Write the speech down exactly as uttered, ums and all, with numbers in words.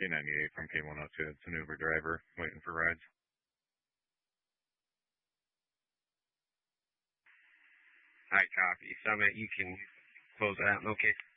K ninety-eight from K one oh two. It's an Uber driver waiting for rides. All right, copy. Summit, you can close it out. Okay.